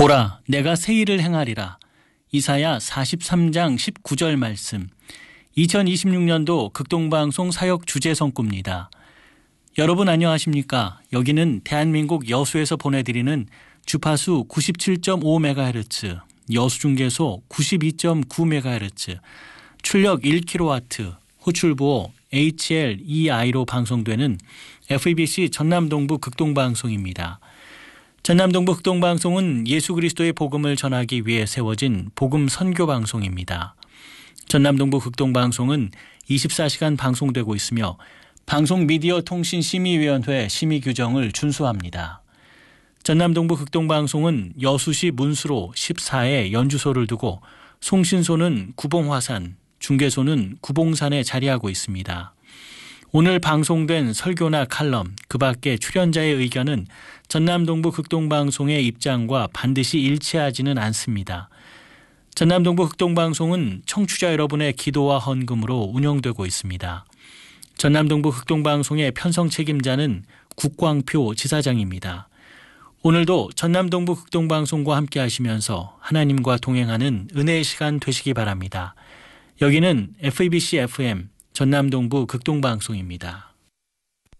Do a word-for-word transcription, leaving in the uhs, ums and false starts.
보라, 내가 새 일을 행하리라. 이사야 사십삼 장 십구 절 말씀. 이천이십육 년도 극동방송 사역 주제 성구입니다. 여러분 안녕하십니까? 여기는 대한민국 여수에서 보내드리는 주파수 구십칠 점 오 메가헤르츠, 여수중계소 구십이 점 구 메가헤르츠, 출력 일 킬로와트, 호출부호 에이치엘이아이로 방송되는 에프이비씨 전남동부 극동방송입니다. 전남동부 극동방송은 예수 그리스도의 복음을 전하기 위해 세워진 복음 선교 방송입니다. 전남동부 극동방송은 이십사 시간 방송되고 있으며 방송미디어통신심의위원회 심의 규정을 준수합니다. 전남동부 극동방송은 여수시 문수로 십사 회 연주소를 두고 송신소는 구봉화산, 중계소는 구봉산에 자리하고 있습니다. 오늘 방송된 설교나 칼럼, 그 밖에 출연자의 의견은 전남동부 극동방송의 입장과 반드시 일치하지는 않습니다. 전남동부 극동방송은 청취자 여러분의 기도와 헌금으로 운영되고 있습니다. 전남동부 극동방송의 편성 책임자는 국광표 지사장입니다. 오늘도 전남동부 극동방송과 함께 하시면서 하나님과 동행하는 은혜의 시간 되시기 바랍니다. 여기는 에프이비씨 에프엠 전남동부 극동방송입니다.